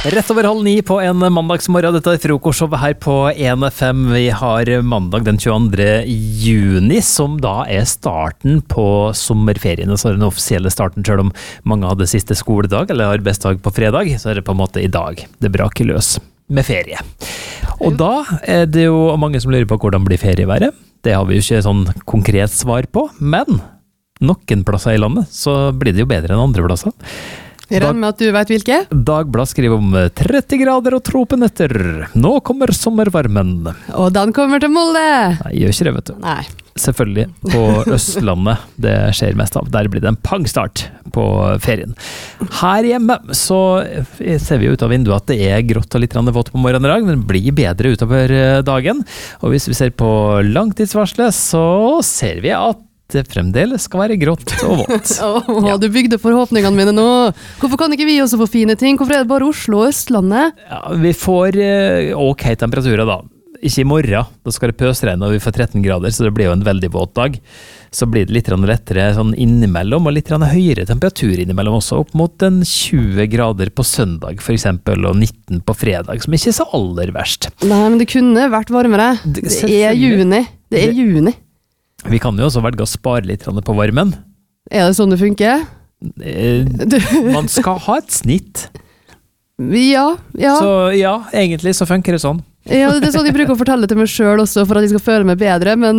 Rett over 8:30 på en mandagsmorgen. Dette er frokostshowet her på 1FM. Vi har mandag den 22. juni, som da er starten på sommerferien. Så er den offisielle starten, selv om mange hadde siste skoledag eller arbeidsdag på fredag, så er det på en måte i dag. Det braker løs med ferie. Og da er det jo mange som lurer på hvordan blir ferieværet. Det har vi jo ikke sånn konkret svar på, men noen plasser i landet så blir det jo bedre enn andre plasser. Jeg regner med at du vet hvilke. Dagblad skriver om 30 grader og tropenetter. Nå kommer sommervarmen. Og den kommer til Molde! Nei, gjør ikke det, vet du. Nei. Selvfølgelig på Østlandet det skjer mest av. Der blir det en pangstart på ferien. Her hjemme så ser vi ut av vinduet at det er grått og litt vått på morgenen i dag, men det blir bedre utover dagen. Og hvis vi ser på langtidsvarselet, så ser vi at det fremdeles skal være grått og vått. Ja. Du bygde forhåpningene mine nå. Hvorfor kan ikke vi også få fine ting? Hvorfor er det bare Oslo og Østlandet? Ja, vi får ok temperaturer da. Ikke i morgen, da skal det pøsregne og vi får 13 grader, så det blir jo en veldig våt dag. Så blir det litt lettere sånn innimellom, og litt høyere temperatur innimellom også, opp mot 20 grader på søndag for eksempel, og 19 på fredag, som ikke er så aller verst. Nei, men det kunne vært varmere. Det er juni. Det er juni. Vi kan jo også velge å spare litt på varmen. Er det sånn det funker? Man skal ha et snitt. Ja. Så ja, egentlig så funker det sånn. Ja, det er sånn jeg bruker å fortelle til meg selv også, for at jeg skal føle meg bedre, men...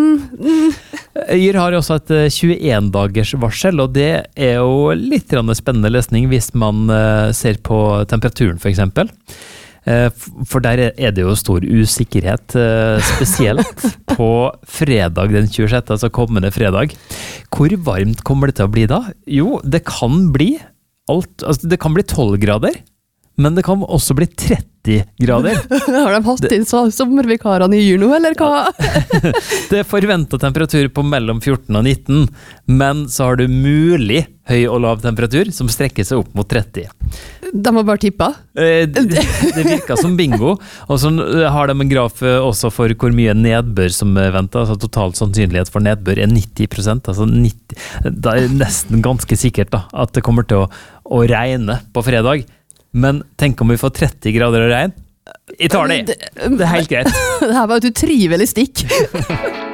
Yr har også et 21-dagers varsel, og det er jo litt spennende lesning hvis man ser på temperaturen for eksempel. For der er det jo stor usikkerhet, spesielt på fredag den 26., altså kommende fredag. Hvor varmt kommer det til å bli da? Jo, det kan bli 12 grader, men det kan også bli 30 grader. Har de hatt inn sommervikarene i Yr nå, eller hva? Det er forventet temperatur på mellom 14 og 19, men så har du mulig høy og lav temperatur som strekker seg opp mot 30. De har bare tippet. Det virker som bingo, og så har de en graf også for hvor mye nedbør som venter, altså totalt sannsynlighet for nedbør er 90%, altså 90, det er nesten ganske sikkert da, at det kommer til å regne på fredag, men tenk om vi får 30 grader og regn. Jeg tar det. Det er helt greit. Det her var et utrivelig stikk.